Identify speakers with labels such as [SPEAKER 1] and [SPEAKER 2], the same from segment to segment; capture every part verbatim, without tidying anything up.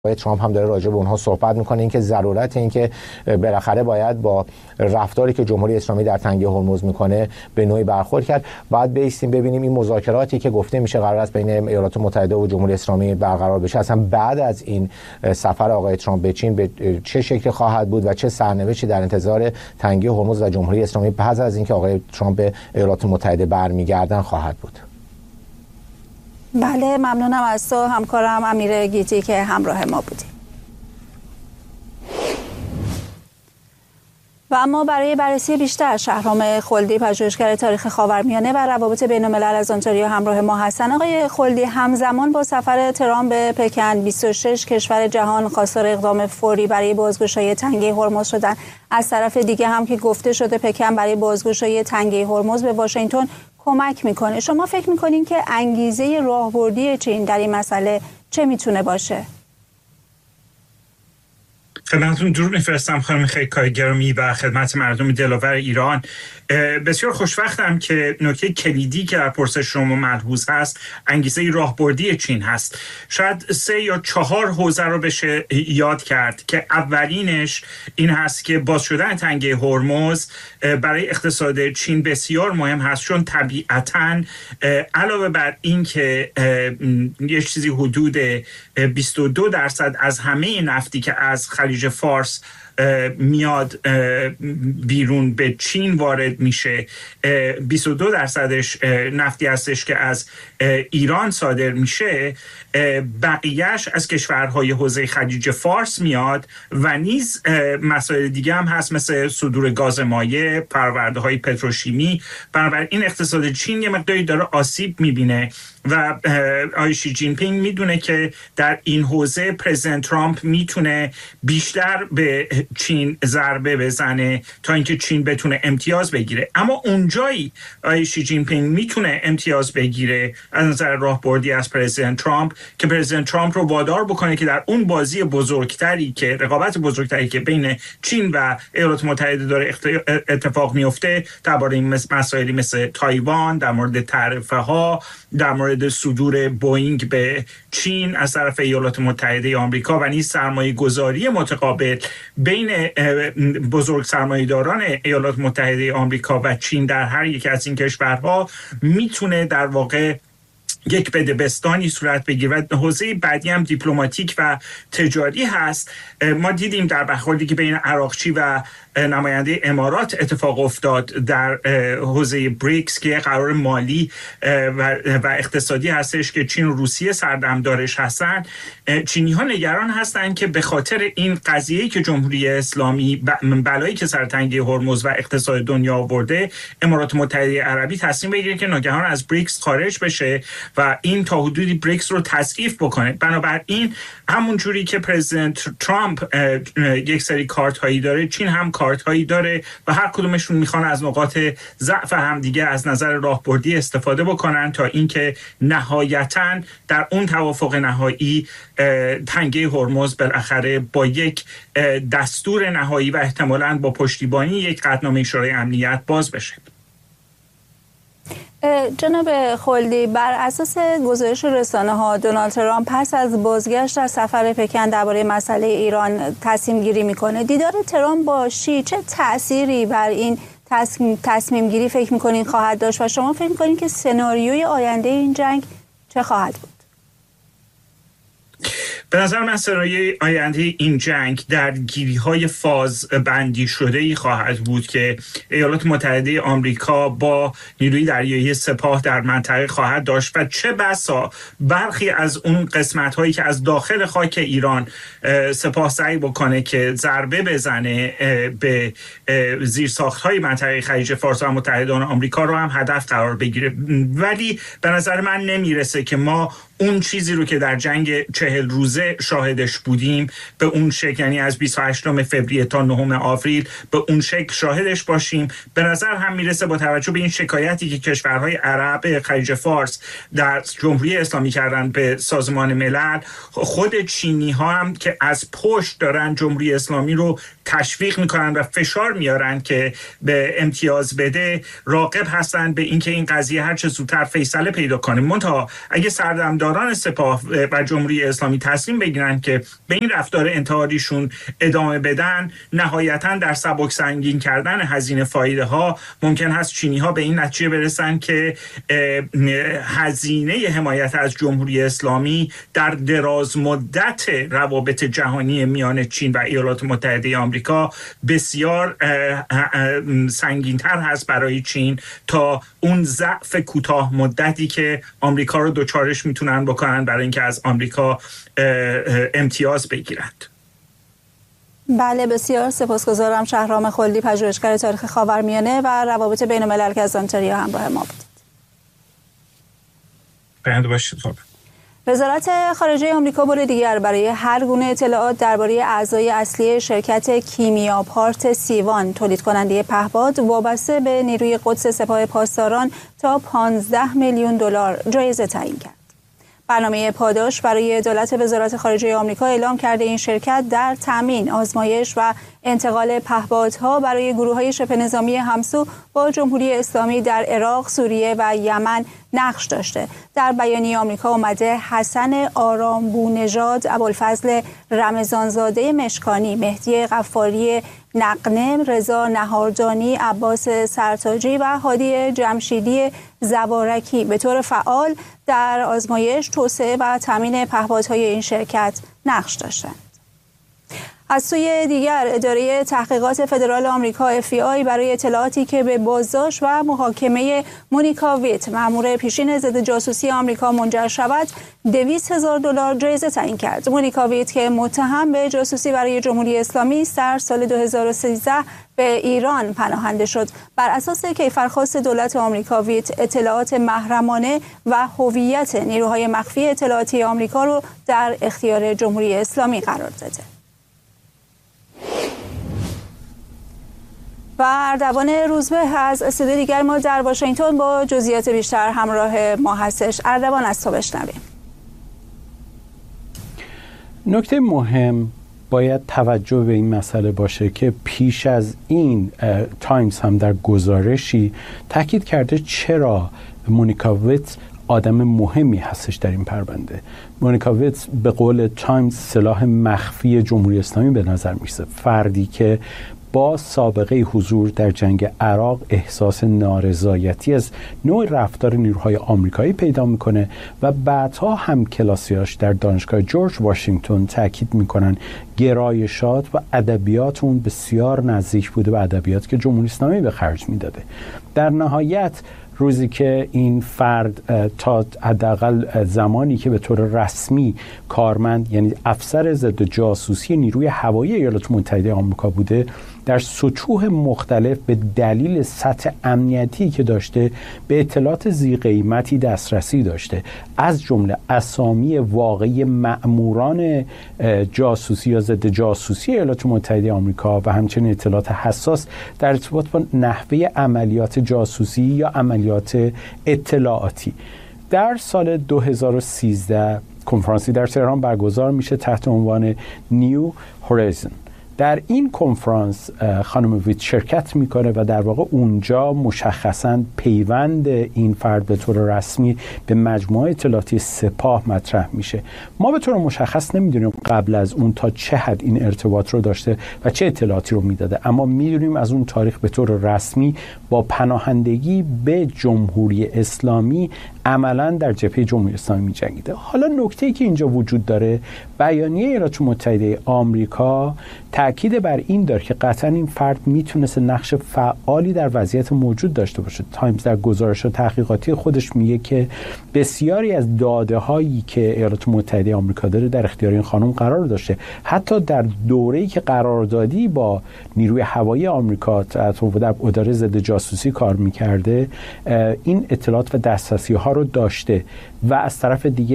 [SPEAKER 1] آقای ترامپ هم داره راجع به اونها صحبت میکنه، اینکه ضرورت اینکه بالاخره باید با رفتاری که جمهوری اسلامی در تنگه هرمز میکنه به نوعی برخورد کرد. باید بایستیم ببینیم این مذاکراتی که گفته میشه قرار است بین ایالات متحده و جمهوری اسلامی برقرار بشه اصلا بعد از این سفر آقای ترامپ به چین به چه شکلی خواهد بود و چه سرنوشتی در انتظار تنگه هرمز و جمهوری اسلامی بعد از اینکه آقای ترامپ به ایالات متحده برمیگردن خواهد بود.
[SPEAKER 2] بله، ممنونم از تو همکارم امیر گیتی که همراه ما بودی. و اما برای بررسی بیشتر شهرام خلدی، پژوهشگر تاریخ خاورمیانه و روابط بین‌الملل از آنتاریو همراه ما هستند. آقای خلدی، همزمان با سفر ترامپ به پکن بیست و شش کشور جهان خواستار اقدام فوری برای بازگشایی تنگه هرمز شدند. از طرف دیگه هم که گفته شده پکن برای بازگشایی تنگه هرمز به واشنگتن کمک میکنه. شما فکر میکنین که انگیزه راهبردی چین در این مسئله چه میتونه باشه؟
[SPEAKER 3] خدمتتون درود میفرستم خانم خیلی گرامی و خدمت مردم دلاور ایران. بسیار خوشوقتم که نکته کلیدی که در پرسش شما ملحوظ هست انگیزه راهبردی چین هست. شاید سه یا چهار حوزه رو بشه یاد کرد که اولینش این هست که باز شدن تنگه هرمز برای اقتصاد چین بسیار مهم هست، چون طبیعتاً علاوه بر این که یه چیزی حدود بیست و دو درصد از همه نفتی که از خلیج فارس میاد بیرون به چین وارد میشه، بیست و دو درصدش نفتی هستش که از ایران صادر میشه، بقیهش از کشورهای حوزه خلیج فارس میاد و نیز مسائل دیگه هم هست مثل صدور گاز مایع، پرورده های پتروشیمی. بنابراین اقتصاد چین یه مقداری داره آسیب میبینه و آقای شی جین پینگ میدونه که در این حوزه پرزیدنت ترامپ میتونه بیشتر به چین ضربه بزنه تا اینکه چین بتونه امتیاز بگیره. اما اونجایی آقای شی جین پینگ میتونه امتیاز بگیره از نظر راهبردی از پرزیدنت ترامپ که پرزیدنت ترامپ رو وادار بکنه که در اون بازی بزرگتری که رقابت بزرگتری که بین چین و ایالات متحده داره اتفاق میفته، درباره این مسائلی مثل تایوان، در مورد تعرفه ها، در مورد صدور بوئینگ به چین از طرف ایالات متحده آمریکا و نیز سرمایه گذاری متقابل بین بزرگ سرمایه‌داران ایالات متحده آمریکا و چین در هر یک از این کشورها میتونه در واقع یک بدبستانی صورت بگیره. و حوزه بعدی هم دیپلماتیک و تجاری هست. ما دیدیم در برخوردی که بین عراقچی و نماینده امارات اتفاق افتاد در حوزه بریکس که قرار مالی و اقتصادی هستش که چین و روسیه سردمدارش هستن. چینی ها نگران هستن که به خاطر این قضیه‌ای که جمهوری اسلامی بلایی که سر تنگه هرمز و اقتصاد دنیا آورده، امارات متحده عربی تصمیم بگیره که ناگهان از بریکس خارج بشه و این تا حدودی بریکس رو تضعیف بکنه. بنابراین همون جوری که پرزیدنت ترامپ یک سری کارت هایی داره، چین هم کارت هایی داره و هر کدومشون میخوان از نقاط ضعف هم دیگه از نظر راهبردی استفاده بکنن تا اینکه نهایتاً در اون توافق نهایی تنگه هرمز بالاخره با یک دستور نهایی و احتمالاً با پشتیبانی یک قطعنامه شورای امنیت باز بشه.
[SPEAKER 2] جناب خلدی، بر اساس گزارش رسانه ها دونالد ترامپ پس از بازگشت از سفر پکن درباره مسئله ایران تصمیم گیری میکنه. دیدار ترامپ با شی چه تأثیری بر این تصمیم, تصمیم گیری فکر میکنین خواهد داشت و شما فکر میکنین که سناریوی آینده این جنگ چه خواهد بود؟
[SPEAKER 3] به نظر من سناریوی آینده این جنگ درگیری‌های فاز بندی شده‌ای خواهد بود که ایالات متحده آمریکا با نیروی دریایی سپاه در منطقه خواهد داشت و چه بسا برخی از اون قسمت‌هایی که از داخل خاک ایران سپاه سعی بکنه که ضربه بزنه به زیرساخت‌های منطقه خلیج فارس و متحدان آمریکا رو هم هدف قرار بگیره. ولی به نظر من نمیرسه که ما اون چیزی رو که در جنگ چهل روزه شاهدش بودیم به اون شکل، یعنی از بیست و هشتم فوریه تا نهم آوریل به اون شکل شاهدش باشیم. به نظر هم میرسه با توجه به این شکایتی که کشورهای عرب خلیج فارس در جمهوری اسلامی کردن به سازمان ملل، خود چینی ها هم که از پشت دارن جمهوری اسلامی رو تشویق میکنن و فشار میارن که به امتیاز بده، راغب هستن به اینکه این قضیه هر چه زودتر فیصله پیدا کنه. منتها اگه سردمداران سپاه و جمهوری اسلامی تصمیم بگیرن که به این رفتار انتحاریشون ادامه بدن، نهایتاً در سبک سنگین کردن هزینه فایده ها ممکن هست چینی ها به این نتیجه برسن که هزینه حمایت از جمهوری اسلامی در دراز مدت روابط جهانی میان چین و ایالات متحده آمریکا بسیار سنگین‌تر هست برای چین تا اون ضعف کوتاه مدتی که آمریکا رو دوچارش میتونن بکنن برای اینکه از آمریکا امتیاز بگیرند.
[SPEAKER 2] بله، بسیار سپاسگزارم. شهرام خلدی، پژوهشگر تاریخ خاورمیانه و روابط بین الملل که از آنتاریو همراه ما بودید.
[SPEAKER 3] بنده باشید. خب
[SPEAKER 2] وزارت خارجه آمریکا بار دیگر برای هر گونه اطلاعات درباره اعضای اصلی شرکت کیمیا پارت سیوان تولید کننده پهپاد وابسته به نیروی قدس سپاه پاسداران تا پانزده میلیون دلار جایزه تعیین کرد. برنامه پاداش برای دولت وزارت خارجه آمریکا اعلام کرده این شرکت در تامین، آزمایش و انتقال پهپادها برای گروه‌های شبه نظامی همسو با جمهوری اسلامی در عراق، سوریه و یمن نقش داشته. در بیانیه آمریکا اومده حسن آرامبونژاد، ابوالفضل رمضانزاده مشکانی، مهدی غفاری نقنه، رضا نهاردانی، عباس سرتاجی و هادی جمشیدی زوارکی به طور فعال در آزمایش، توسعه و تامین پهپادهای این شرکت نقش داشتند. از سوی دیگر اداره تحقیقات فدرال آمریکا اف بی آی برای اطلاعاتی که به بازداشت و محاکمه مونیکا ویت، مأمور پیشین ضد جاسوسی آمریکا منجر شود، دویست هزار دلار جایزه تعیین کرد. مونیکا ویت که متهم به جاسوسی برای جمهوری اسلامی است، در سال دو هزار و سیزده به ایران پناهنده شد. بر اساس کیفرخواست دولت آمریکا، ویت اطلاعات محرمانه و هویت نیروهای مخفی اطلاعاتی آمریکا رو در اختیار جمهوری اسلامی قرار داده. و اردوان روزبه از استودیو دیگر ما در واشنگتن با جزئیات بیشتر همراه ما هستش. اردوان، از تو بشنویم.
[SPEAKER 4] نکته مهم باید توجه به این مسئله باشه که پیش از این تایمز هم در گزارشی تاکید کرده چرا مونیکا ویت آدم مهمی هستش در این پرونده. مونیکا ویت به قول تایمز سلاح مخفی جمهوری اسلامی به نظر میرسه، فردی که با سابقه حضور در جنگ عراق احساس نارضایتی از نوع رفتار نیروهای آمریکایی پیدا میکنه و بعدها هم کلاسیاش در دانشگاه جورج واشنگتن تاکید میکنن گرایشات و ادبیات اون بسیار نزدیک بوده به ادبیاتی که جمهوری اسلامی به خرج میداده. در نهایت روزی که این فرد تا حداقل زمانی که به طور رسمی کارمند، یعنی افسر ضد جاسوسی نیروی هوایی ایالات متحده آمریکا بوده، در سطوح مختلف به دلیل سطح امنیتی که داشته به اطلاعات ذی قیمتی دسترسی داشته، از جمله اسامی واقعی مأموران جاسوسی یا ضد جاسوسی ایالات متحده آمریکا و همچنین اطلاعات حساس در ارتباط با نحوه عملیات جاسوسی یا عملیات اطلاعاتی. در سال دو هزار و سیزده کنفرانسی در تهران برگزار میشه تحت عنوان نیو هورایزن. در این کنفرانس خانم ویت شرکت میکنه و در واقع اونجا مشخصاً پیوند این فرد به طور رسمی به مجموعه اطلاعاتی سپاه مطرح میشه. ما به طور مشخص نمیدونیم قبل از اون تا چه حد این ارتباط رو داشته و چه اطلاعاتی رو میداده، اما میدونیم از اون تاریخ به طور رسمی با پناهندگی به جمهوری اسلامی عملاً در جبهه جمهوری اسلامی می‌جنگیده. حالا نکته‌ای که اینجا وجود داره، بیانیه ایالات متحده آمریکا تاکید بر این داره که قطعاً این فرد میتونست نقش فعالی در وضعیت موجود داشته باشه. تایمز در گزارش تحقیقاتی خودش میگه که بسیاری از داده‌هایی که ایالات متحده آمریکا داره در اختیار این خانم قرار داشته. حتی در دوره‌ای که قراردادی با نیروی هوایی آمریکا در اداره ضد جاسوسی کار می‌کرده، این اطلاعات و دسترسی‌ها رو داشته و از طرف دیگه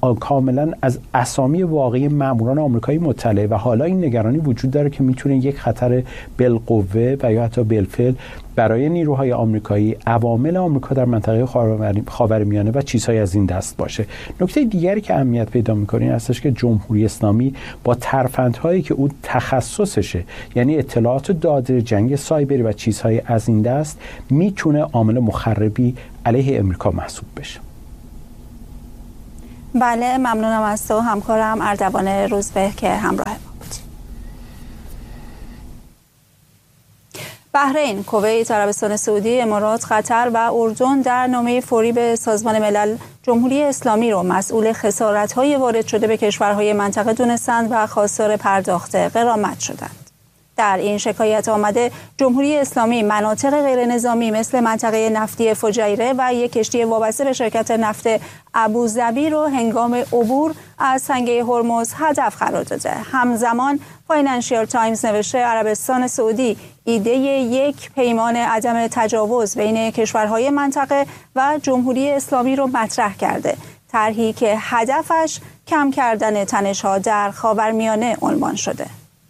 [SPEAKER 4] کاملا از اسامی واقعی ماموران آمریکایی مطلع و حالا این نگرانی وجود داره که میتونه یک خطر بالقوه و یا حتی بالفعل برای نیروهای آمریکایی، عوامل آمریکا در منطقه خاورمیانه و چیزهای از این دست باشه. نکته دیگری که اهمیت پیدا می‌کنه این هستش که جمهوری اسلامی با ترفندهایی که او تخصصشه، یعنی اطلاعات داده، جنگ سایبری و چیزهای از این دست، میتونه عامل مخربی علیه امریکا محسوب بشه.
[SPEAKER 2] بله، ممنونم از تو همکارم اردوان روزبه که همراه ما بود. بحرین، کویت، عربستان سعودی، امارات، قطر و اردن در نامه فوری به سازمان ملل جمهوری اسلامی رو مسئول خسارت‌های وارد شده به کشورهای منطقه دونستند و خواستار پرداخت غرامت شدند. در این شکایت آمده جمهوری اسلامی مناطق غیر نظامی مثل منطقه نفتی فجیره و یک کشتی وابسته به شرکت نفت ابوظبی رو هنگام عبور از تنگه هرمز هدف قرار داده. همزمان فاینانشیال تایمز نوشته عربستان سعودی ایده یک پیمان عدم تجاوز بین کشورهای منطقه و جمهوری اسلامی رو مطرح کرده. طرحی که هدفش کم کردن تنش‌ها در خاورمیانه عنوان شده.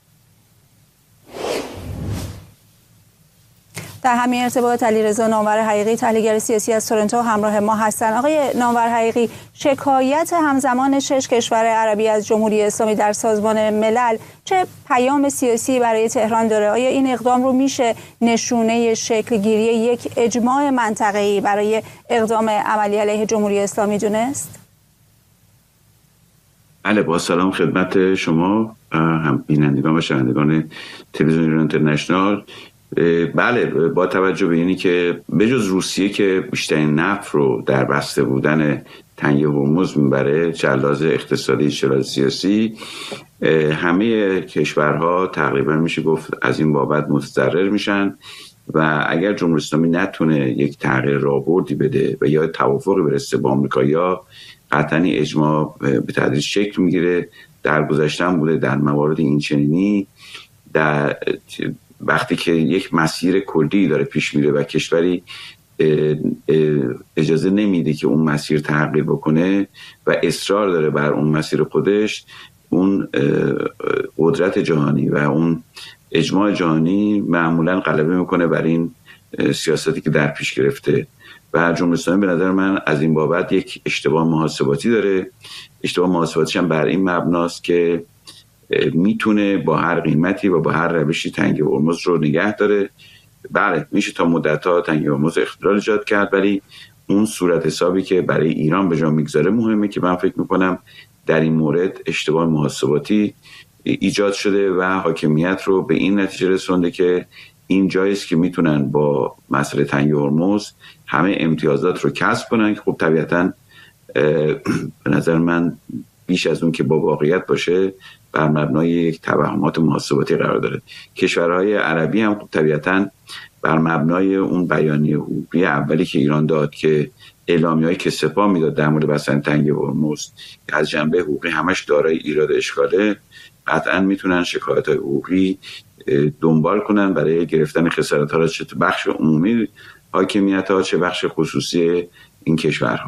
[SPEAKER 2] در همین ارتباط علیرضا نامور حقیقی، تحلیلگر سیاسی از تورنتو همراه ما هستند. آقای نامور حقیقی، شکایت همزمان شش کشور عربی از جمهوری اسلامی در سازمان ملل چه پیام سیاسی برای تهران داره؟ آیا این اقدام رو میشه نشونه شکلگیری یک اجماع منطقه‌ای برای اقدام عملی علیه جمهوری اسلامی دونست؟
[SPEAKER 5] بله، با سلام خدمت شما هم بینندگان و شنوندگان تلویزیون ایران اینترنشنال. بله، با توجه به اینی که بجز روسیه که بیشترین نفت رو در بسته بودن تنگه هرمز میبره، چه از لحاظ اقتصادی چه از لحاظ سیاسی، همه کشورها تقریبا میشه گفت از این بابت متضرر میشن و اگر جمهوری اسلامی نتونه یک تغییر راهبردی بده و یا توافقی برسه با آمریکایی‌ها، قطعاً اجماع به تدریج شکل میگیره. در گذشته هم بوده در موارد این چنینی، در وقتی که یک مسیر کلی داره پیش میره و کشوری اجازه نمیده که اون مسیر تغییر بکنه و اصرار داره بر اون مسیر خودش، اون قدرت جهانی و اون اجماع جهانی معمولا غلبه میکنه بر این سیاستی که در پیش گرفته و جمهوری اسلامی به نظر من از این بابت یک اشتباه محاسباتی داره. اشتباه محاسباتیش هم بر این مبناست که میتونه با هر قیمتی و با هر روشی تنگه هرمز رو نگه داره. بله، میشه تا مدت‌ها تنگه هرمز اختلال ایجاد کرد، ولی اون صورت حسابی که برای ایران به جا میگذاره مهمه که من فکر میکنم در این مورد اشتباه محاسباتی ایجاد شده و حاکمیت رو به این نتیجه رسونده که این جاییست که میتونن با مسئله تنگه هرمز همه امتیازات رو کسب کنن که خب طبیعتاً به نظر من بیش از اون که با واقعیت باشه بر مبنای یک توهمات محاسباتی قرار داره. کشورهای عربی هم خب طبیعتاً بر مبنای اون بیانیه حقوقی اولی که ایران داد که اعلامیه‌ای که سپاه میداد در مورد بستن تنگه هرمز از جنبه حقوقی همش دارای ایراد اشکاله، قطعاً میتونن شکایت‌های حقوقی دنبال کنن برای گرفتن خسارت‌ها را چه بخش عمومی حاکمیت‌ها چه بخش خصوصی این کشورها.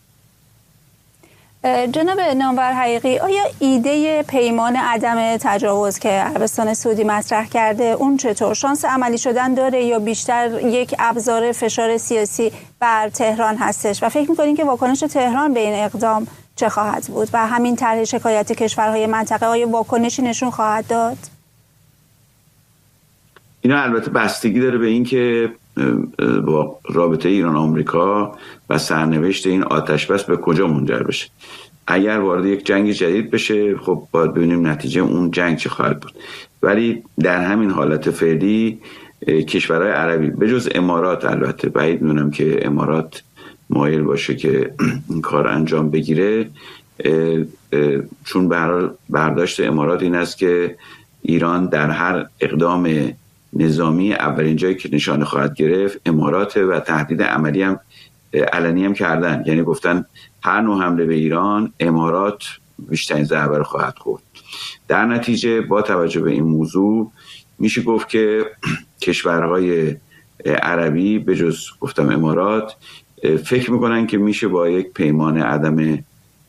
[SPEAKER 2] جناب نامور حقیقی، آیا ایده پیمان عدم تجاوز که عربستان سعودی مطرح کرده اون چطور شانس عملی شدن داره یا بیشتر یک ابزار فشار سیاسی بر تهران هستش و فکر می‌کنین که واکنش تهران به این اقدام چه خواهد بود و همین طرح شکایت کشورهای منطقه آیا واکنشی نشون خواهد داد؟
[SPEAKER 5] اینا البته بستگی داره به این که با رابطه ایران آمریکا و سرنوشت این آتش بس به کجا منجر بشه. اگر وارد یک جنگ جدید بشه خب باید ببینیم نتیجه اون جنگ چه خواهد بود، ولی در همین حالت فعلی کشورهای عربی به جز امارات، البته بعید می‌دونم که امارات مایل باشه که این کار انجام بگیره، چون به هر حال برداشت امارات این است که ایران در هر اقدام نظامی اولین جایی که نشانه خواهد گرفت امارات و تهدید عملی هم علنی هم کردن، یعنی گفتن هر نوع حمله به ایران امارات بیشترین ضربه رو خواهد خورد. در نتیجه با توجه به این موضوع میشه گفت که کشورهای عربی به جز گفتم امارات فکر میکنن که میشه با یک پیمان عدم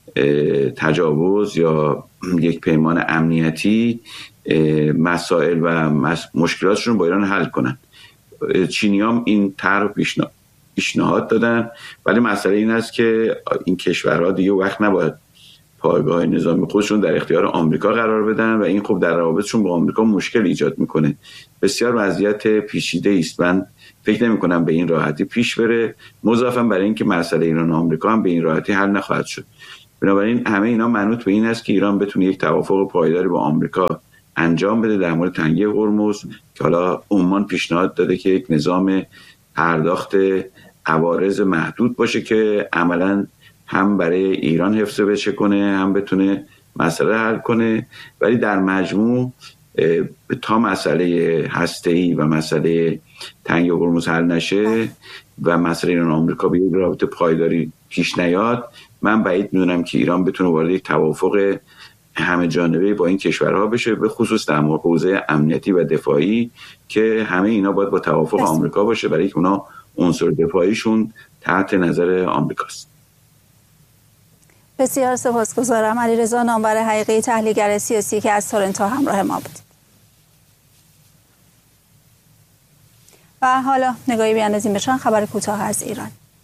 [SPEAKER 5] تجاوز یا یک پیمان امنیتی مسائل و مشکلاتشون با ایران حل کنن. چینیام این طرح پیشنهاد دادن، ولی مسئله این است که این کشورها دیگه وقت نباید پایگاه نظامی خودشون در اختیار آمریکا قرار بدن و این خب در روابطشون با آمریکا مشکل ایجاد میکنه. بسیار وضعیت پیچیده است. من فکر نمی کنم به این راحتی پیش بره، مضافاً برای اینکه مسئله ایران و آمریکا هم به این راحتی حل نخواهد شد. بنابراین همه اینا منوط به این است که ایران بتونه یک توافق پایداری با آمریکا انجام بده در مورد تنگه هرمز، که حالا عمان پیشنهاد داده که یک نظام پرداخت عوارض محدود باشه که عملاً هم برای ایران حفظ بشه کنه، هم بتونه مسئله حل کنه. ولی در مجموع تا مسئله هسته‌ای و مسئله تنگه هرمز حل نشه و مسئله ایران و آمریکا به یک رابطه پایداری پیش نیاد، من بعید میدونم که ایران بتونه وارد یک توافق همه جانبه با این کشورها بشه، به خصوص در حوزه امنیتی و دفاعی که همه اینا باید با توافق آمریکا باشه، برای اینکه اونا عنصر دفاعیشون تحت نظر آمریکاست.
[SPEAKER 2] بسیار سپاسگزارم. علیرضا نامور حقیقی، تحلیلگر سیاسی که از تورنتو همراه ما بود. و حالا نگاهی بیاندازیم به چند خبر کوتاه از ایران.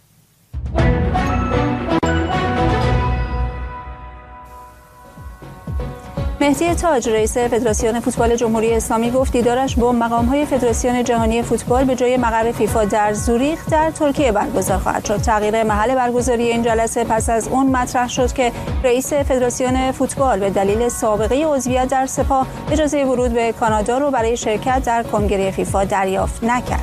[SPEAKER 2] مهدی تاج، رئیس فدراسیون فوتبال جمهوری اسلامی، گفت دیدارش با مقام‌های فدراسیون جهانی فوتبال به جای مقر فیفا در زوریخ در ترکیه برگزار خواهد شد. تغییر محل برگزاری این جلسه پس از اون مطرح شد که رئیس فدراسیون فوتبال به دلیل سابقه عضویت در سپاه اجازه ورود به کانادا رو برای شرکت در کنگره فیفا دریافت نکرد.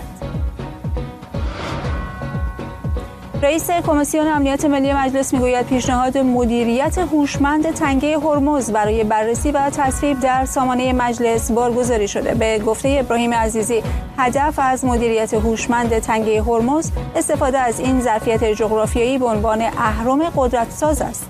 [SPEAKER 2] رئیس کمیسیون امنیت ملی مجلس میگوید پیشنهاد مدیریت هوشمند تنگه هرمز برای بررسی و تصویب در سامانه مجلس بارگذاری شده. به گفته ابراهیم عزیزی، هدف از مدیریت هوشمند تنگه هرمز استفاده از این ظرفیت جغرافیایی به عنوان اهرم قدرت‌ساز است.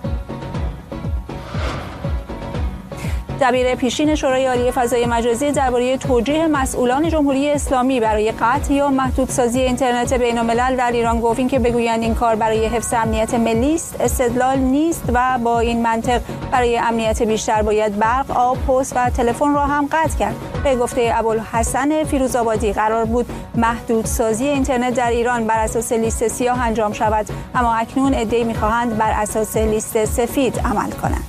[SPEAKER 2] دبیر پیشین شورای عالی فضای مجازی درباره توجیه مسئولان جمهوری اسلامی برای قطع یا محدودسازی اینترنت بین‌الملل در ایران گفت این که بگویند این کار برای حفظ امنیت ملی است استدلال نیست و با این منطق برای امنیت بیشتر باید برق، آب، پست و تلفن را هم قطع کرد. به گفته ابوالحسن فیروزآبادی قرار بود محدودسازی اینترنت در ایران بر اساس لیست سیاه انجام شود، اما اکنون عده‌ای می‌خواهند بر اساس لیست سفید عمل کنند.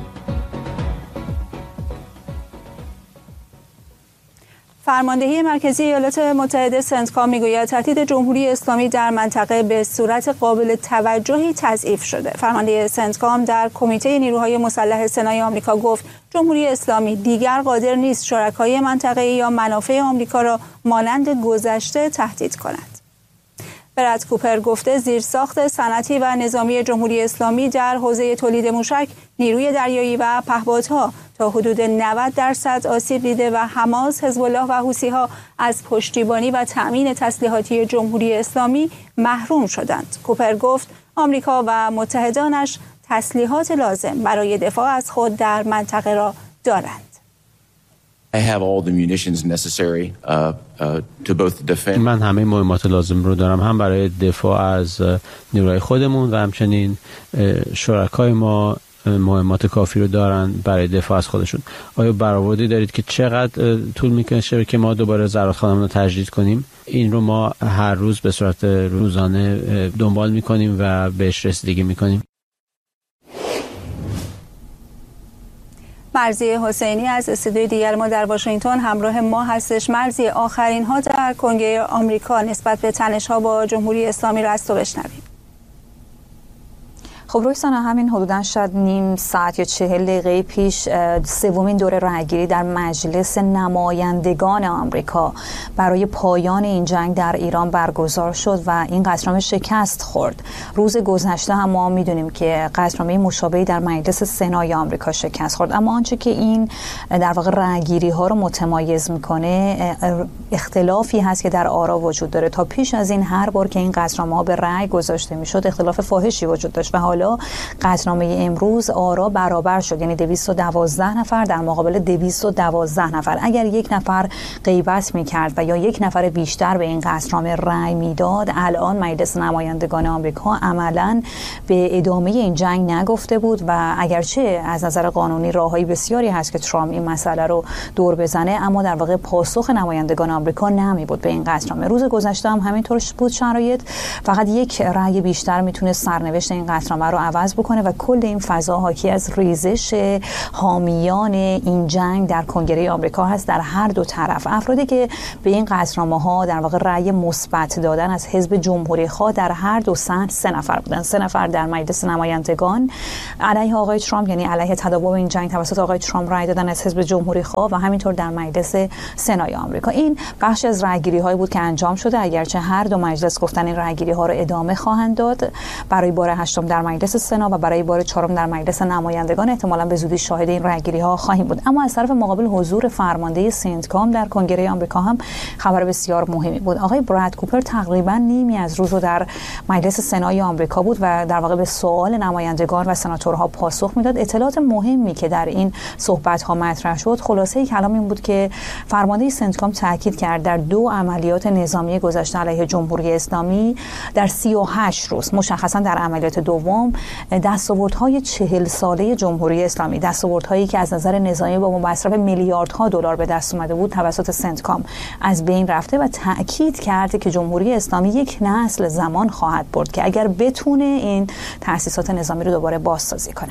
[SPEAKER 2] فرماندهی مرکزی ایالات متحده سنتکام میگوید تهدید جمهوری اسلامی در منطقه به صورت قابل توجهی تضعیف شده. فرمانده سنتکام در کمیته نیروهای مسلح سنای آمریکا گفت جمهوری اسلامی دیگر قادر نیست شرکای منطقه‌ای یا منافع آمریکا را مانند گذشته تهدید کند. براد کوپر گفته زیرساخت صنعتی و نظامی جمهوری اسلامی در حوزه تولید موشک، نیروی دریایی و پهپادها تا حدود نود درصد آسیب دیده و حماس، حزب الله و حوثی‌ها از پشتیبانی و تأمین تسلیحاتی جمهوری اسلامی محروم شدند. کوپر گفت آمریکا و متحدانش تسلیحات لازم برای دفاع از خود در منطقه را دارند.
[SPEAKER 6] I have all the munitions necessary uh, uh, to both defend.
[SPEAKER 7] من همه مهمات لازم رو دارم، هم برای دفاع از نیروهای خودمون و همچنین شرکای ما مهمات کافی رو دارن برای دفاع از خودشون. آیا برآوردی دارید که چقدر طول میکشه که ما دوباره زرادخانه‌مون رو تجدید کنیم؟ این رو ما هر روز به صورت روزانه دنبال میکنیم و بهش رسیدگی میکنیم.
[SPEAKER 2] مرضی حسینی از استودیوی دیگر ما در واشنگتن همراه ما هستش. مرضی، آخرین ها در کنگره آمریکا نسبت به تنش‌ها با جمهوری اسلامی رو از تو بشنویم.
[SPEAKER 8] خب رویسانا، همین حدوداً شاید نیم ساعت یا چهل دقیقه پیش سومین دور رأیگیری در مجلس نمایندگان آمریکا برای پایان این جنگ در ایران برگزار شد و این قطعنامه شکست خورد. روز گذشته هم ما میدونیم که قطعنامه مشابهی در مجلس سنای آمریکا شکست خورد، اما آنچه که این در واقع رأیگیری ها رو متمایز میکنه اختلافی هست که در آرا وجود داره. تا پیش از این هر بار که این قطعنامه ها به رأی گذاشته میشد اختلاف فاحشی وجود داشت و حالا حالا قطعنامه امروز آرا برابر شد، یعنی دویست و دوازده نفر در مقابل دویست و دوازده نفر. اگر یک نفر غیبت میکرد و یا یک نفر بیشتر به این قطعنامه رأی میداد، الان مجلس نمایندگان آمریکا عملاً به ادامه این جنگ نگفته بود و اگرچه از نظر قانونی راههای بسیاری هست که ترامپ این مسئله رو دور بزنه، اما در واقع پاسخ نمایندگان آمریکا نمی بود به این قطعنامه. روز گذشته هم همینطور بود شرایط، فقط یک رأی بیشتر میتونه سرنوشت این قطعنامه رو عوض بکنه و کل این فضا حاکی از ریزش حامیان این جنگ در کنگره آمریکا هست در هر دو طرف. افرادی که به این قطعنامه ها در واقع رأی مثبت دادن از حزب جمهوری خواه در هر دو سمت سه نفر بودن. سه نفر در مجلس نمایندگان علیه آقای ترامپ، یعنی علیه تداوم این جنگ توسط آقای ترامپ رأی دادن از حزب جمهوری خواه، و همینطور در مجلس سنای آمریکا. این بخش از رأیگیری هایی بود که انجام شده، اگرچه هر دو مجلس گفتن این رأیگیری ها رو ادامه خواهند داد. برای بار هشتم در مجلس سنا و برای بار چهارم در مجلس نمایندگان احتمالاً به زودی شاهد این رأیگیری ها خواهیم بود. اما از طرف مقابل حضور فرمانده سنتکام در کنگره آمریکا هم خبر بسیار مهمی بود. آقای براد کوپر تقریبا نیمی از روز رو در مجلس سنای آمریکا بود و در واقع به سوال نمایندگان و سناتورها پاسخ میداد. اطلاعات مهمی که در این صحبت ها مطرح شد، خلاصه کلام این بود که فرمانده سنتکام تاکید کرد در دو عملیات نظامی گذشته علیه جمهوری اسلامی در سی و هشت روز، مشخصا در عملیات دوم، دستاوردهای چهل ساله جمهوری اسلامی، دستاوردهایی که از نظر نظامی با مصرف میلیاردها دلار به دست اومده بود، توسط سنتکام از بین رفته و تاکید کرد که جمهوری اسلامی یک نسل زمان خواهد برد که اگر بتونه این تأسیسات نظامی رو دوباره بازسازی کنه.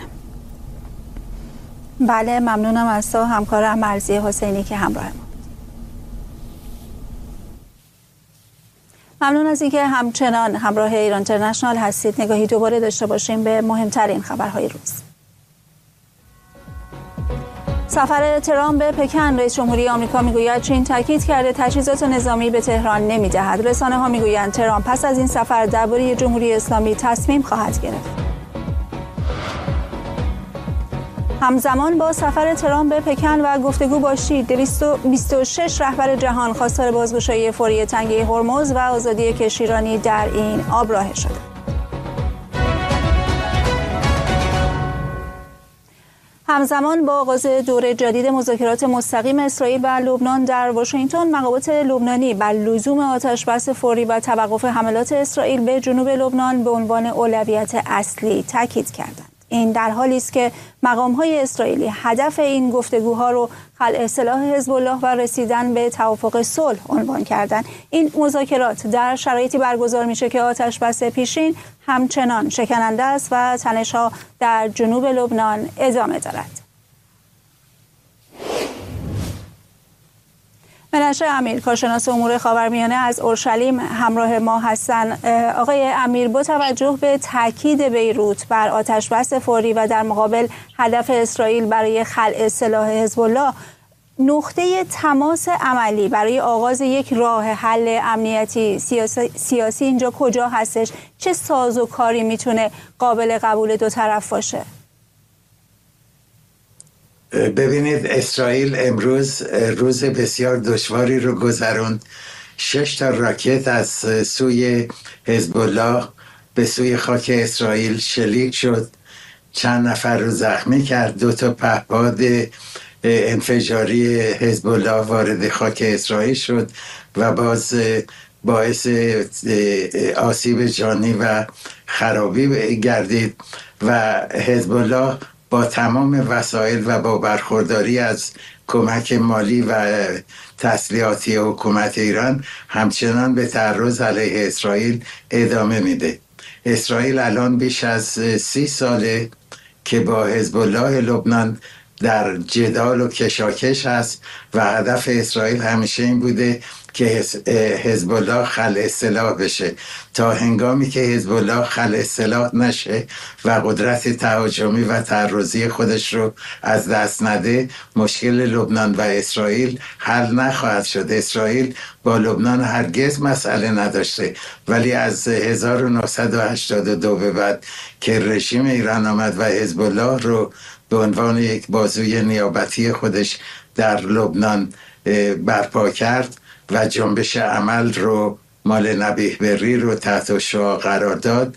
[SPEAKER 2] بله، ممنونم از تو همکارم مرضیه حسینی که همراه ما. ممنون از اینکه همچنان همراه ایران اینترنشنال هستید. نگاهی دوباره داشته باشیم به مهمترین خبرهای روز. سفر ترامپ به پکن. رئیس جمهوری آمریکا میگوید چین تاکید کرده تجهیزات نظامی به تهران نمیدهد. رسانه ها میگویند ترامپ پس از این سفر درباره جمهوری اسلامی تصمیم خواهد گرفت. همزمان با سفر ترامپ به پکن و گفتگو با شی، دویست و بیست و شش رهبر جهان خواستار بازگشایی فوری تنگه هرمز و آزادی کشتیرانی در این آب راه شده. همزمان با آغاز دوره جدید مذاکرات مستقیم اسرائیل و لبنان در واشنگتن، مقامات لبنانی بر لزوم آتشبس فوری و توقف حملات اسرائیل به جنوب لبنان به عنوان اولویت اصلی تاکید کردند. این در حالی است که مقام‌های اسرائیلی هدف این گفتگوها رو خلع سلاح حزب الله و رسیدن به توافق صلح عنوان کردند. این مذاکرات در شرایطی برگزار میشه که آتشبس پیشین همچنان شکننده است و تنش‌ها در جنوب لبنان ادامه دارد. منشه امیر، کارشناس امور خاورمیانه از اورشلیم همراه ما هستند. آقای امیر، با توجه به تاکید بیروت بر آتشبس فوری و در مقابل هدف اسرائیل برای خلع سلاح حزب الله، نقطه تماس عملی برای آغاز یک راه حل امنیتی سیاسی, سیاسی اینجا کجا هستش؟ چه سازوکاری میتونه قابل قبول دو طرف باشه؟
[SPEAKER 9] ببینید، اسرائیل امروز روز بسیار دشواری رو گذروند. شش تا راکت از سوی حزب الله به سوی خاک اسرائیل شلیک شد، چند نفر رو زخمی کرد. دو تا پهپاد انفجاری حزب الله وارد خاک اسرائیل شد و باز باعث آسیب جانی و خرابی گردید و حزب الله با تمام وسایل و با برخورداری از کمک مالی و تسلیحاتی حکومت ایران همچنان به تعرض علیه اسرائیل ادامه میده. اسرائیل الان بیش از سی ساله که با حزب الله لبنان در جدال و کشاکش هست و هدف اسرائیل همیشه این بوده که حزب الله خلع سلاح بشه. تا هنگامی که حزب الله خلع سلاح نشه و قدرت تهاجمی و تعرضی خودش رو از دست نده، مشکل لبنان و اسرائیل حل نخواهد شد. اسرائیل با لبنان هرگز مسئله نداشته، ولی از هزار و نهصد و هشتاد و دو به بعد که رژیم ایران آمد و حزب الله رو به عنوان یک بازوی نیابتی خودش در لبنان برپا کرد و جنبش عمل رو مال نبیه بری رو تحت شعاع قرار داد،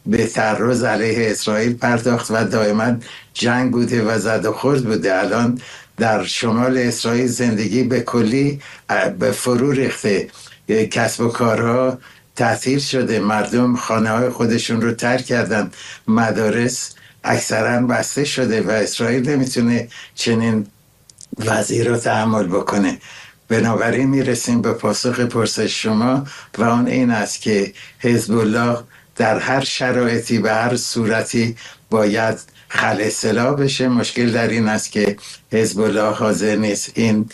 [SPEAKER 9] به تعرض علیه اسرائیل پرداخت و دائما جنگ بوده و زد و خورد بوده. الان در شمال اسرائیل زندگی به کلی به فرو ریخته، کسب و کارها تعطیل شده، مردم خانه های خودشون رو ترک کردن، مدارس اکثرا بسته شده و اسرائیل نمیتونه چنین وضعی رو تحمل بکنه. بنابراین میرسیم به پاسخ پرسش شما و اون این است که حزب الله در هر شرایطی به هر صورتی باید خلع سلاح بشه. مشکل در این است که حزب الله حاضر نیست این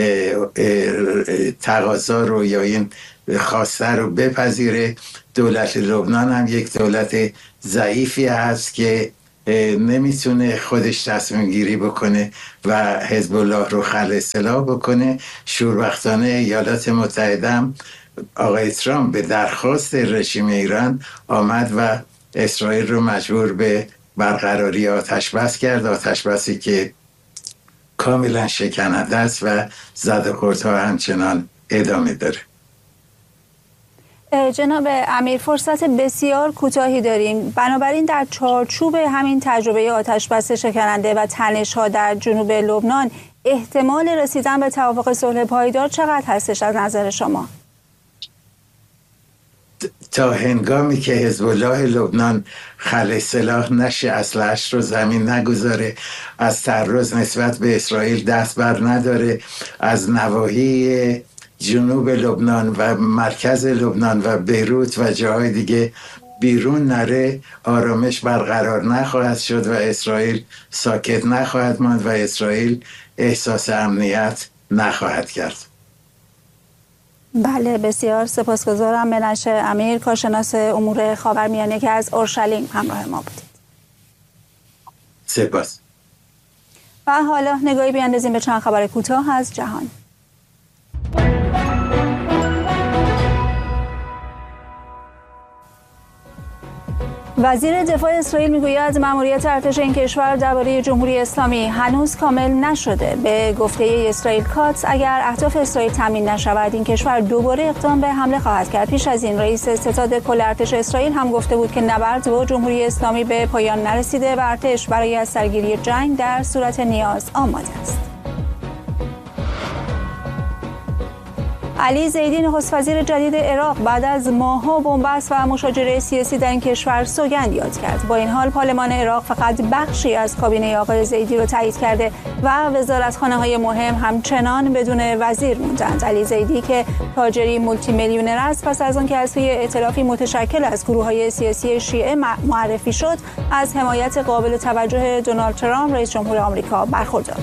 [SPEAKER 9] تقاضا رو یا این خواسته رو بپذیره. دولت لبنان هم یک دولت ضعیفی هست که نمیتونه خودش تصمیم گیری بکنه و حزب الله رو خلع سلاح بکنه. شوربختانه ایالات متحده هم آقای ترامپ به درخواست رژیم ایران آمد و اسرائیل رو مجبور به برقراری آتش بس کرد، آتش بسی که کاملا شکننده است و زد و خوردها همچنان ادامه داره.
[SPEAKER 2] جناب امیر، فرصت بسیار کوتاهی داریم، بنابراین در چارچوب همین تجربه آتش بس شکننده و تنش‌ها در جنوب لبنان احتمال رسیدن به توافق صلح پایدار چقدر هستش از نظر شما؟
[SPEAKER 9] تا هنگامی که حزب الله لبنان خلع سلاح نشه، اسلحه‌اش رو زمین نگذاره، از تعرض نسبت به اسرائیل دست بر نداره، از نواحی جنوب لبنان و مرکز لبنان و بیروت و جاهای دیگه بیرون نره، آرامش برقرار نخواهد شد و اسرائیل ساکت نخواهد ماند و اسرائیل احساس امنیت نخواهد کرد.
[SPEAKER 2] بله، بسیار سپاسگزارم. منش امیر، کارشناس امور خاورمیانه که از اورشلیم همراه ما بودید.
[SPEAKER 9] سپاس.
[SPEAKER 2] و حالا نگاهی بیاندازیم به چند خبر کوتاه از جهان. وزیر دفاع اسرائیل میگوید مأموریت ارتش این کشور درباره جمهوری اسلامی هنوز کامل نشده. به گفته اسرائیل کاتس اگر اهداف اسرائیل تامین نشود این کشور دوباره اقدام به حمله خواهد کرد. پیش از این رئیس ستاد کل ارتش اسرائیل هم گفته بود که نبرد با جمهوری اسلامی به پایان نرسیده و ارتش برای از سرگیری جنگ در صورت نیاز آماده است. علی زیدی نخست وزیر جدید عراق بعد از ماه‌ها بنبست و مشاجره سیاسی در این کشور سوگند یاد کرد. با این حال پارلمان عراق فقط بخشی از کابینه آقای زیدی را تایید کرده و وزارتخانه‌های مهم همچنان بدون وزیر موندند. علی زیدی که تاجری مولتی میلیونر است، پس از آنکه از سوی ائتلافی متشکل از گروه‌های سیاسی شیعه معرفی شد، از حمایت قابل توجه دونالد ترامپ رئیس جمهور آمریکا برخوردار.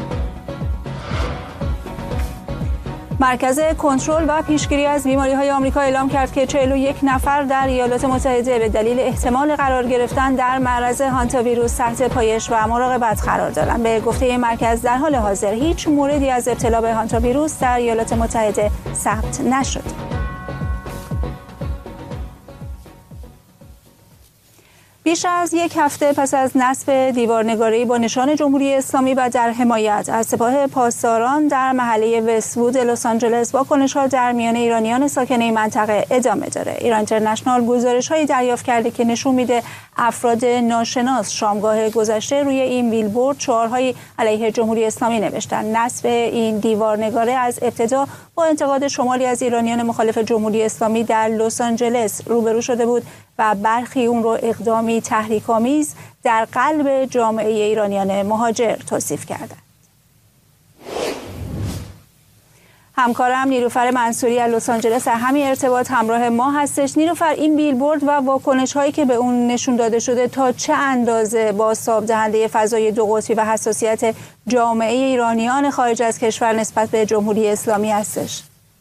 [SPEAKER 2] مرکز کنترل و پیشگیری از بیماری‌های آمریکا اعلام کرد که چهل و یک نفر در ایالات متحده به دلیل احتمال قرار گرفتن در معرض هانتا ویروس تحت پایش و مراقبت قرار دارند. به گفته مرکز در حال حاضر هیچ موردی از ابتلا به هانتا ویروس در ایالات متحده ثبت نشد. بیش از یک هفته پس از نصب دیوارنگاره‌ای با نشان جمهوری اسلامی و در حمایت از سپاه پاسداران در محله وست‌وود لس آنجلس، واکنش‌ها در میان ایرانیان ساکن این منطقه ادامه داره. ایران اینترنشنال گزارش‌هایی دریافت کرده که نشون میده افراد ناشناس شامگاه گذشته روی این بیلبورد شعارهایی علیه جمهوری اسلامی نوشتن. نصب این دیوارنگاره از ابتدا با انتقاد شمالی از ایرانیان مخالف جمهوری اسلامی در لس آنجلس روبرو شده بود و برخی اون رو اقدامی تحریک‌آمیز در قلب جامعه ایرانیان مهاجر توصیف کردند. همکارم نیلوفر منصوری از لس آنجلس در همین ارتباط همراه ما هستش. نیلوفر، این بیلبورد و واکنش هایی که به اون نشون داده شده تا چه اندازه بازتاب دهنده فضای دو قطبی و حساسیت جامعه ایرانیان خارج از کشور نسبت به جمهوری اسلامی هستش؟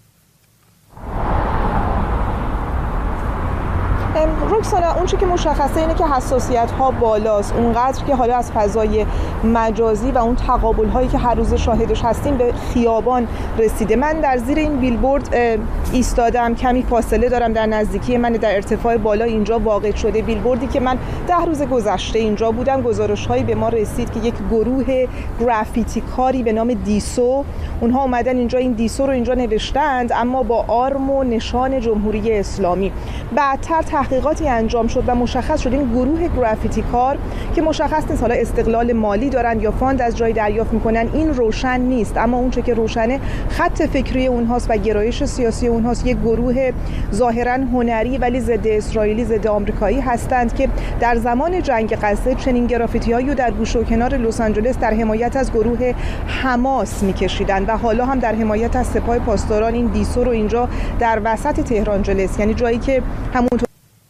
[SPEAKER 10] رکسانا، اون چی که مشخصه اینه که حساسیت ها بالاست، اونقدر که حالا از فضای مجازی و اون تقابل هایی که هر روز شاهدش هستیم به خیابان رسیده. من در زیر این بیلبورد ایستادم، کمی فاصله دارم، در نزدیکی من در ارتفاع بالا اینجا واقع شده. بیلبوردی که من ده روز گذشته اینجا بودم، گزارش هایی به ما رسید که یک گروه گرافیتی کاری به نام دیسو، اونها اومدن اینجا این دیسو رو اینجا نوشتند، اما با آرم و نشان جمهوری اسلامی. بعدتر تحقیقاتی انجام شد و مشخص شد این گروه گرافیتی کار که مشخص نیست حالا استقلال مالی دارن یا فاند از جای دریافت میکنن، این روشن نیست، اما اون چه که روشنه خط فکری اونهاست و گرایش سیاسی اونهاست. یک گروه ظاهرا هنری ولی ضد اسرائیلی، ضد آمریکایی هستند که در زمان جنگ غزه چنین گرافیتی‌هایی رو در گوشه و کنار لس آنجلس در حمایت از گروه حماس میکشیدن و حالا هم در حمایت از سپاه پاسداران این دیسو رو اینجا در وسط تهران جلس، یعنی جایی که همونطور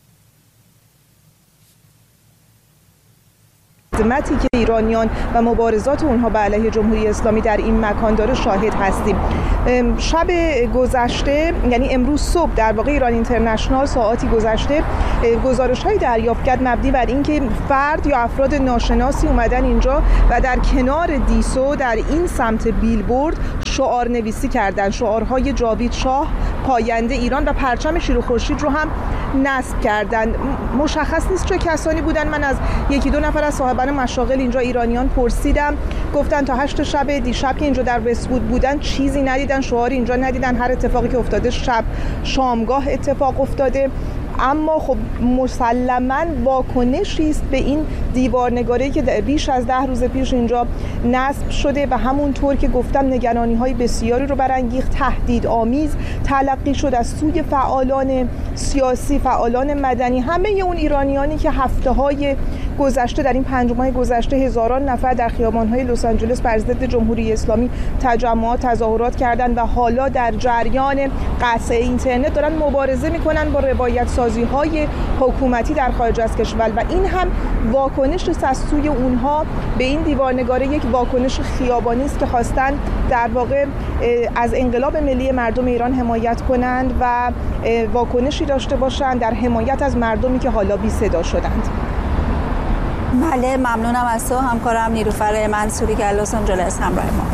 [SPEAKER 10] خدمتی که ایرانیان و مبارزات اونها به علیه جمهوری اسلامی در این مکان داره شاهد هستیم. شب گذشته، یعنی امروز صبح در واقع ایران اینترنشنال ساعاتی گذشته گزارش‌های دریافت کرد مبنی بر اینکه فرد یا افراد ناشناسی اومدن اینجا و در کنار دیسو در این سمت بیلبورد شعار نویسی کردن، شعارهای جاوید شاه پاینده ایران و پرچم شیر و خورشید رو هم نصب کردن. مشخص نیست چه کسانی بودن. من از یکی دو نفر از صاحبان مشاغل اینجا ایرانیان پرسیدم، گفتن تا هشت شب دیشب که اینجا در وست‌وود بودن چیزی ندیدن، شعار اینجا ندیدن، هر اتفاقی که افتاده شب شامگاه اتفاق افتاده. اما خب مسلماً واکنشی است به این دیوارنگاری که بیش از ده روز پیش اینجا نصب شده و همونطور که گفتم نگرانی‌های بسیاری رو برانگیخت، تهدیدآمیز تلقی شد از سوی فعالان سیاسی، فعالان مدنی، همه اون ایرانیانی که هفته‌های گذشته در این پنج ماه گذشته هزاران نفر در خیابان‌های لس آنجلس بر ضد جمهوری اسلامی تجمعات، تظاهرات کردند و حالا در جریان قطع اینترنت دارن مبارزه می‌کنن با روایت سازی‌های حکومتی در خارج از کشور و این هم واکنش از سوی اونها به این دیوارنگاری، یک واکنش خیابانی است که خواستن در واقع از انقلاب ملی مردم ایران حمایت کنند و واکنشی داشته باشند در حمایت از مردمی که حالا بی صدا شدند.
[SPEAKER 2] بله، ممنونم از تو همکارم نیلوفر منصوری که لس آنجلس همراه ما.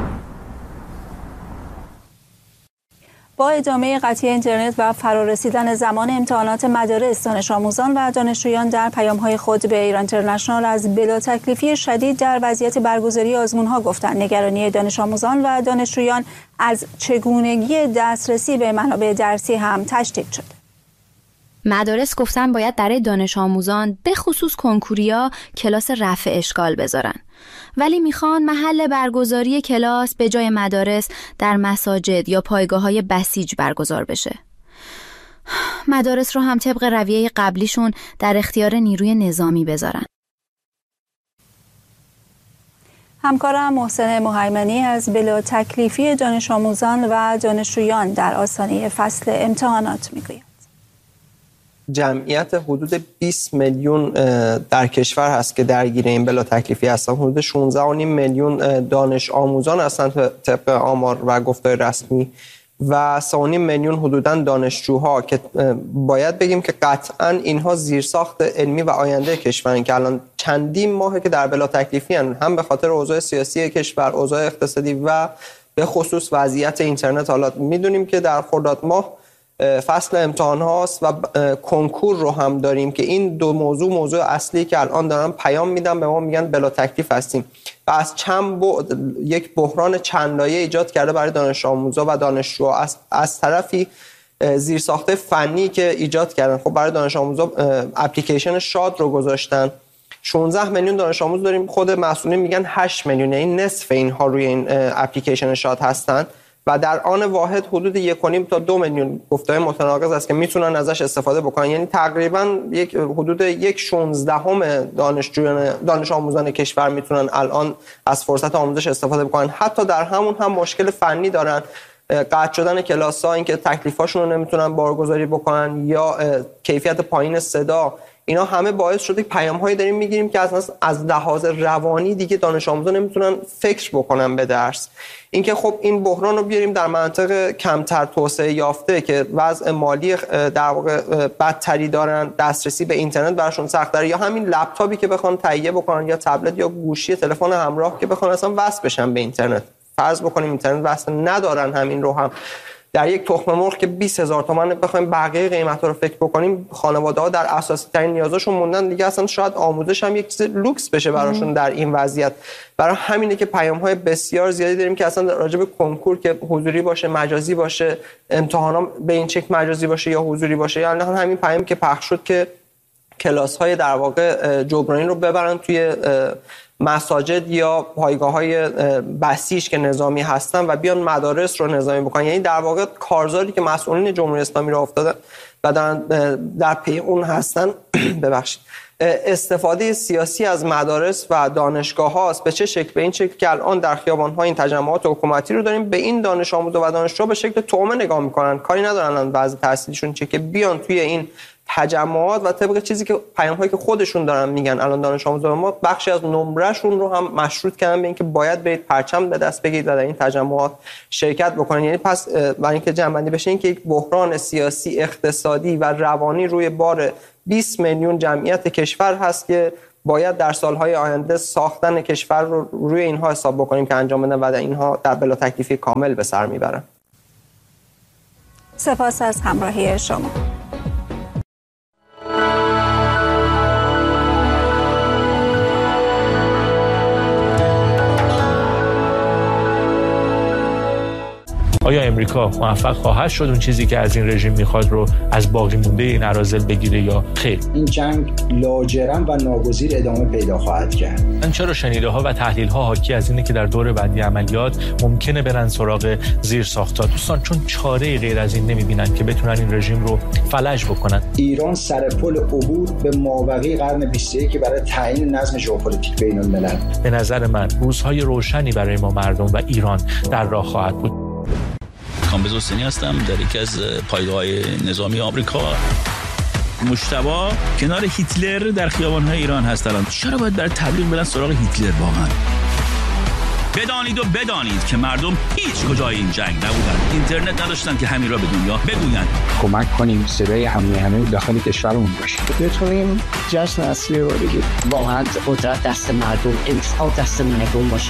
[SPEAKER 2] با ادامه قطعی اینترنت و فرارسیدن زمان امتحانات مدارس، دانش آموزان و دانشجویان در پیام‌های خود به ایران اینترنشنال از بلا تکلیفی شدید در وضعیت برگزاری آزمون‌ها گفتند. نگرانی دانش آموزان و دانشجویان از چگونگی دسترسی به منابع درسی هم تشدید شد.
[SPEAKER 11] مدارس گفتن باید برای دانش آموزان به خصوص کنکوریا کلاس رفع اشکال بذارن، ولی میخوان محل برگزاری کلاس به جای مدارس در مساجد یا پایگاه‌های بسیج برگزار بشه. مدارس رو هم طبق رویه قبلیشون در اختیار نیروی نظامی بذارن.
[SPEAKER 2] همکارم محسن مهیمنی از بلا تکلیفی دانش آموزان و دانشجویان در آستانه فصل امتحانات میگوید.
[SPEAKER 12] جمعیت حدود بیست میلیون در کشور هست که درگیر این بلا تکلیفی هستن. حدود شانزده و نیم میلیون دانش آموزان هستن طبق آمار و گفتار رسمی و سه و نیم میلیون حدوداً دانشجوها که باید بگیم که قطعاً اینها زیرساخت علمی و آینده کشورن که الان چندین ماهه که در بلا تکلیفی هستن، هم به خاطر اوضاع سیاسی کشور، اوضاع اقتصادی و به خصوص وضعیت اینترنت. حالا میدونیم که در خرداد ماه فصل امتحان هاست و کنکور رو هم داریم که این دو موضوع موضوع اصلی که الان دارن پیام میدن به ما، میگن بلا تکلیف هستیم و از چند بعد یک بحران چند لایه ایجاد کرده برای دانش آموزا و دانشجوها. از, از طرفی زیرساخت فنی که ایجاد کردن، خب برای دانش آموزا اپلیکیشن شاد رو گذاشتن. شانزده میلیون دانش آموز داریم، خود مسئولین میگن هشت میلیون، این نصف اینها روی این اپلیکیشن شاد هستن و در آن واحد حدود یک و نیم تا دو میلیون گفته‌های متناقض است که میتونن ازش استفاده بکنن. یعنی تقریبا یک حدود یک شانزدهم دانشجویان دانش آموزان کشور میتونن الان از فرصت آموزش استفاده بکنن. حتی در همون هم مشکل فنی دارن، قطع شدن کلاس‌ها، اینکه تکلیفاشون رو نمیتونن بارگذاری بکنن یا کیفیت پایین صدا، اینا همه باعث شده پیام‌هایی داریم میگیریم که از از لحاظ روانی دیگه دانش آموزان نمیتونن فکر بکنن به درس. اینکه خب این بحران رو بیاریم در مناطق کمتر توسعه یافته که وضع مالی در واقع بدتری دارن، دسترسی به اینترنت براشون سخت‌تره، یا همین لپتاپی که بخوان تهیه بکنن یا تبلت یا گوشی تلفن همراه که بخوان اصلا وصل بشن به اینترنت. فرض بکنیم اینترنت وصل ندارن، همین رو هم در یک تخم مرغ که بیست هزار تومان بخوایم بقیه قیمتا رو فکر بکنیم، خانواده‌ها در اساسی ترین نیازشون موندن دیگه، اصلا شاید آموزش هم یک چیز لوکس بشه براشون در این وضعیت. برای همینه که پیام‌های بسیار زیادی داریم که اصلا راجع به کنکور که حضوری باشه مجازی باشه، امتحانا به این شکل مجازی باشه یا حضوری باشه، یعنی همین پیام که پخش شد که کلاس‌های در واقع جبرانی رو ببرن توی مساجد یا پایگاه‌های بسیج که نظامی هستن و بیان مدارس رو نظامی بکنن. یعنی در واقع کارزاری که مسئولین جمهوری اسلامی را افتادن و در پی اون هستن ببخشید استفاده سیاسی از مدارس و دانشگاه هاست. به چه شکل؟ به این شکل که الان در خیابان ها این تجمعات حکومتی رو داریم، به این دانش آموز و دانشجو به شکل طعمه نگاه میکنن، کاری ندارن الان بعضی تحصیلشون چه که بیان توی این تجمعات و طبق چیزی که پیام هایی که خودشون دارن میگن الان دانش آموزان ما بخشی از نمرهشون رو هم مشروط کردن به اینکه باید برید پرچم به دست بگیرید و در این تجمعات شرکت بکنن. یعنی پس برای اینکه جمع‌بندی بشه این که یک بحران سیاسی، اقتصادی و روانی روی بار بیست میلیون جمعیت کشور هست که باید در سالهای آینده ساختن کشور رو روی اینها حساب بکنیم که انجام بدن و در اینها در بلا تکلیفی کامل به سر میبرن.
[SPEAKER 2] سپاس از همراهی شما.
[SPEAKER 13] آیا امریکا موفق خواهد شد اون چیزی که از این رژیم میخواد رو از باقی مونده این اراذل بگیره یا خیر؟
[SPEAKER 14] این جنگ لاجرم و ناگزیر ادامه پیدا خواهد کرد.
[SPEAKER 13] من چرا شنیده ها و تحلیل ها حاکی از اینه که در دور بعدی عملیات ممکنه برن سراغ زیر ساخت‌ها. دوستان چون چاره غیر از این نمیبینن که بتونن این رژیم رو فلج بکنن.
[SPEAKER 14] ایران سر پل عبور به مابقی قرن بیست و یک برای تعیین نظم ژئوپلیتیک بین الملل.
[SPEAKER 13] به نظر من روزهای روشنی برای ما مردم و ایران در راه خواهد بود.
[SPEAKER 15] کامبیز حسینی هستم در یکی از پایگاه‌های نظامی آمریکا. مجتبی کنار هیتلر در خیابان‌های ایران هست الان. چرا باید برای تبلیغ برن سراغ هیتلر واقعا؟ بدانید و بدانید که مردم هیچ کجای این جنگ نبودن. اینترنت نداشتن که همین را به دنیا بگویند.
[SPEAKER 16] کمک کنیم صدای همه همه داخل کشورمون باشه.
[SPEAKER 17] بتونیم جشن اصلی رو بگیریم.
[SPEAKER 18] واقعا قدرت دست مردم، انصاف دست مردم باشه.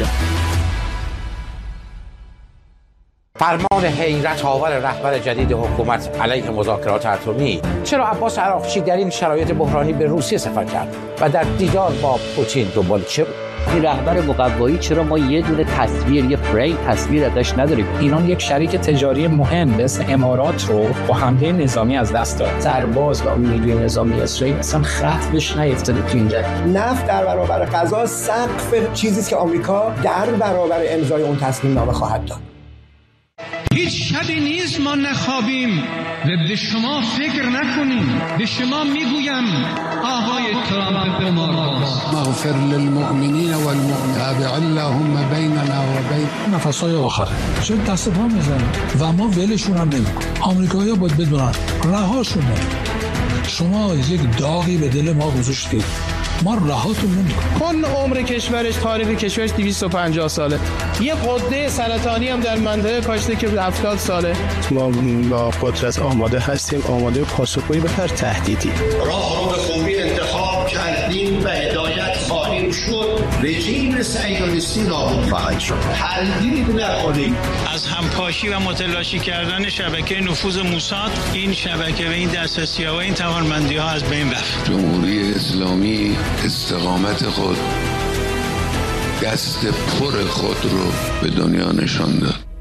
[SPEAKER 19] فرمان حیرت آور رهبر جدید حکومت علیه مذاکرات اتمی. چرا عباس عراقچی در این شرایط بحرانی به روسیه سفر کرد و در دیدار با پوتین دنبال چه بود؟
[SPEAKER 18] این رهبر مقوایی چرا ما یه دونه تصویر، یه فریم تصویر ازش نداریم؟
[SPEAKER 16] ایران یک شریک تجاری مهم به اسم امارات رو با حمله نظامی از دست داد.
[SPEAKER 18] سرباز و نیروی نظامی اسرائیل اصلا خط بهش نیفتاده تو این جنگ.
[SPEAKER 20] نفت در برابر غذا سقف چیزی است که آمریکا در برابر امضای اون تصمیم نامه خواهد داد.
[SPEAKER 21] هیچ شبی نیست ما نخوابیم و به شما فکر نکنیم. به شما میگویم آقای ترامپ به ما راست.
[SPEAKER 22] مغفر للمؤمنین والمؤمنات اللهم بیننا و بین
[SPEAKER 23] نفسای آخره. چه دست پا میزنیم و ما ولشون هم نمیکنیم. آمریکایی‌ها باید بدونن رهاشون نمیکنیم. شما یک داغی به دل ما گذاشتید. ما رهاتون نمی‌کنیم.
[SPEAKER 21] کل عمر کشورش، تاریخ کشورش دویست و پنجاه ساله. یه غده سرطانی هم در منطقه کاشته که هفتاد ساله.
[SPEAKER 24] ما با قدرت آماده هستیم، آماده پاسخگویی به هر تهدیدی.
[SPEAKER 25] راه رو به خوبی انتخاب کردیم و هدایت خواهیم شد. رژیم صهیونیستی نابود خواهد شد. تردید نکنیم.
[SPEAKER 21] از همپاشی و متلاشی کردن شبکه نفوذ موساد، این شبکه و این دسترسی‌ها و این توانمندی‌ها از بین رفت.
[SPEAKER 26] جمهوری اسلامی استقامت خود، دست پر خود رو به دنیا نشان داد.